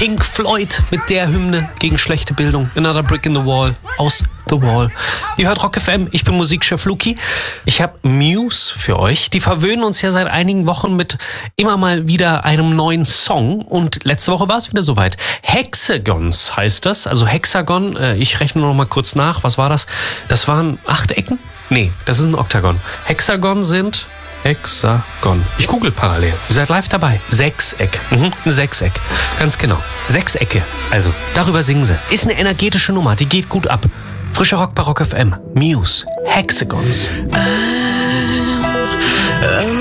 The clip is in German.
Pink Floyd mit der Hymne gegen schlechte Bildung. Another Brick in the Wall aus The Wall. Ihr hört Rock FM, ich bin Musikchef Luki. Ich habe Muse für euch. Die verwöhnen uns ja seit einigen Wochen mit immer mal wieder einem neuen Song. Und letzte Woche war es wieder soweit. Hexagons heißt das. Also Hexagon, ich rechne noch mal kurz nach. Was war das? Das waren 8 Ecken? Nee, das ist ein Oktagon. Hexagon sind... Hexagon. Ich google parallel. Ihr seid live dabei. Sechseck. Ein Sechseck. Ganz genau. Sechsecke. Also, darüber singen sie. Ist eine energetische Nummer, die geht gut ab. Frischer Rock bei Rock FM. Muse. Hexagons. I'm